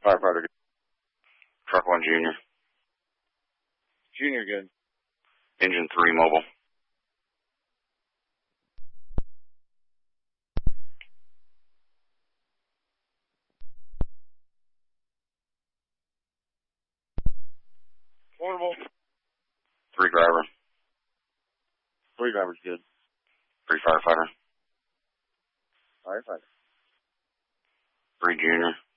Firefighter good. Truck 1 Junior. Junior good. Engine 3 mobile. Portable. 3 driver. 3 drivers good. 3 firefighter. Firefighter. 3 Junior.